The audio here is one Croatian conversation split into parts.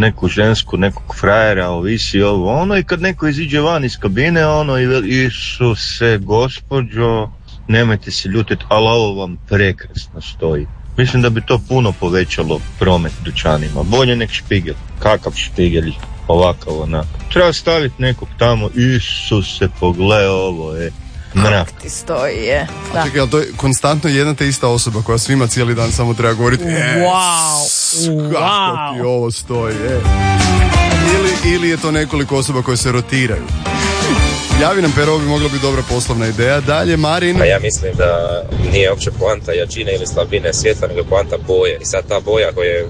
neku žensku, nekog frajera, ovisi ovo, ono, i kad neko iziđe van iz kabine, ono, i veli, Isuse, gospođo, nemojte se ljutiti, ali ovo vam prekrasno stoji. Mislim da bi to puno povećalo promet dućanima. Bolje nek špigel. Kakav špigel? Ovakav, onako. Treba staviti nekog tamo, Isuse, pogledaj ovo, mrak. Kako ti stoji, je. Da. Čekaj, ali to je konstantno jedna te ista osoba koja svima cijeli dan samo treba govoriti kako ti ovo stoji, Ili je to nekoliko osoba koje se rotiraju. Javi nam, Pero, bi mogla biti dobra poslovna ideja. Dalje, Marin. Pa ja mislim da nije uopće poanta jačine ili slabine svjetla, nego poanta boje. I sad ta boja koja je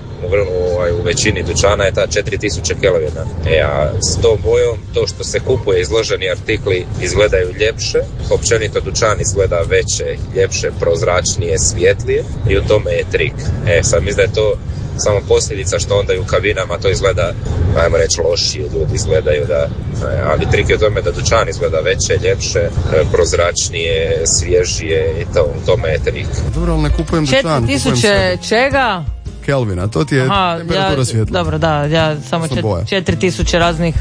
u većini dućana je ta 4000 kelvina. A s tom bojom, to što se kupuje izloženi artikli izgledaju ljepše, općenito dućan izgleda veće, ljepše, prozračnije, svjetlije i u tome je trik. Sad mislim da je to samo posljedica što onda i u kabinama to izgleda, ajmo reći, lošije, ljudi izgledaju ali trik je u tome da dućan izgleda veće, ljepše, prozračnije, svježije i to, u tome je trik. Dobro, ali ne kupujem dućan. 4000 čega? Kelvina, to ti je temperatura svjetla. Dobro, da, ja samo 4000 raznih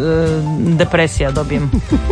depresija dobijem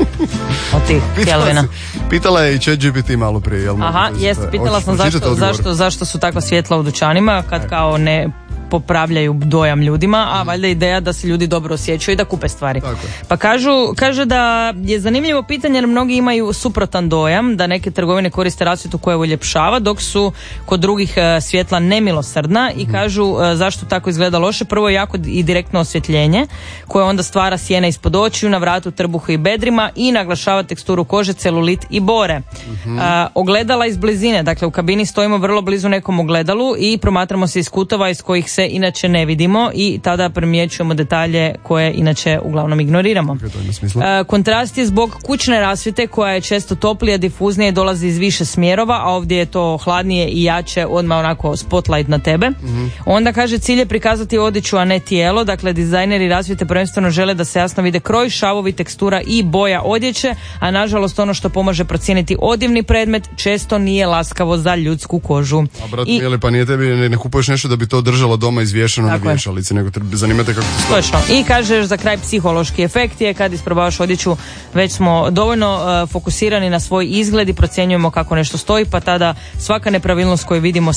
od tih Kelvina. Pitala je i ChatGPT malo prije, jel? Aha, pitala sam zašto su takva svjetla u dućanima, kad kao ne popravljaju dojam ljudima, a valjda ideja da se ljudi dobro osjećaju i da kupe stvari. Pa kaže da je zanimljivo pitanje jer mnogi imaju suprotan dojam, da neke trgovine koriste rasvjetu koja uljepšava, dok su kod drugih svjetla nemilosrdna i kažu zašto tako izgleda loše. Prvo je jako i direktno osvjetljenje koje onda stvara sjene ispod očiju, na vratu, trbuhu i bedrima i naglašava teksturu kože, celulit i bore. Ogledala iz blizine, dakle u kabini stojimo vrlo blizu nekom ogledalu i promatramo se iz kutova iz kojih se inače ne vidimo i tada primjećujemo detalje koje inače uglavnom ignoriramo. Kontrast je zbog kućne rasvjete koja je često toplija, difuznija i dolazi iz više smjerova, a ovdje je to hladnije i jače, odmah onako spotlight na tebe. Onda kaže cilj je prikazati odjeću, a ne tijelo, dakle dizajneri rasvjete prvenstveno žele da se jasno vide kroj, šavovi, tekstura i boja odjeće, a nažalost ono što pomaže procijeniti odjevni predmet često nije laskavo za ljudsku kožu. A brat, pa nije tebi, ne kupuješ nešto da bi to držalo doma izvješeno na vješalici, nego te zanimate kako to stoji. Točno. I kažeš za kraj psihološki efekt je kad isprobavaš odjeću, već smo dovoljno fokusirani na svoj izgled i procjenjujemo kako nešto stoji, pa tada svaka nepravilnost koju vidimo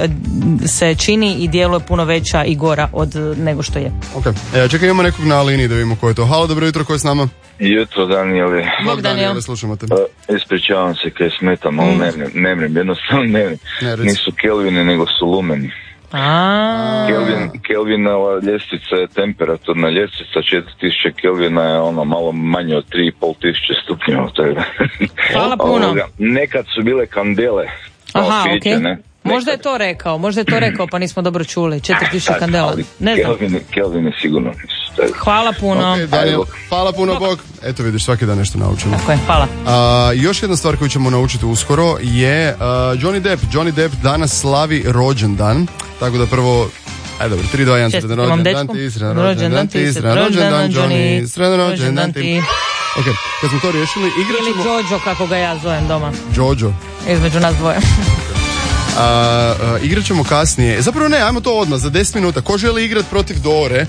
se čini i djeluje puno veća i gora od nego što je. Ok. Čekaj, imamo nekog na liniji da vidimo ko je to. Halo, dobro jutro, ko je s nama? Jutro, Danijeli. Daniel. Slušamo te. Ispričavam se kaj smetam, ali nemrim, jednostavno nemrim. Nisu kelvini, nego su lumeni. Kelvinova ljestvica je temperaturna ljestvica, 4000 kelvina je ono malo manje od 3500 stupnjeva. Hvala puno. Nekad su bile kandele. Aha, okej. Okay. Možda je to rekao, pa nismo dobro čuli. 4000 kandela. Ne znam. Kelvini sigurno nisu. Hvala puno. Okay, Daniel, hvala puno, Bog. Eto vidiš, svaki dan nešto naučimo. Tako je, hvala. Još jedna stvar koju ćemo naučiti uskoro je Johnny Depp. Johnny Depp danas slavi rođendan. Tako da prvo, dobro, 3, 2, 1, sretan rođendan ti, sretan rođendan Johnny, sretan rođendan ti. Ok, kad smo to riješili, igrat ćemo... Ili Jojo, kako ga ja zovem doma. Jojo. Između nas dvoje. Igrat ćemo kasnije. Zapravo ne, ajmo to odmah, za 10 minuta. Ko želi igrat protiv Dore,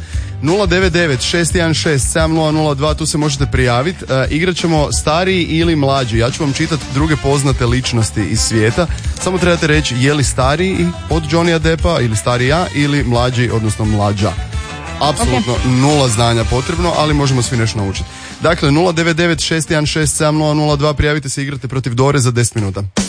099-616-7002, tu se možete prijaviti. Igrat ćemo stariji ili mlađi. Ja ću vam čitati druge poznate ličnosti iz svijeta. Samo trebate reći je li stariji od Johnnyja Deppa ili starija ili mlađi, odnosno mlađa. Apsolutno nula znanja potrebno, ali možemo svi nešto naučiti. Dakle, 099-616-7002, prijavite se, igrate protiv Dore za 10 minuta.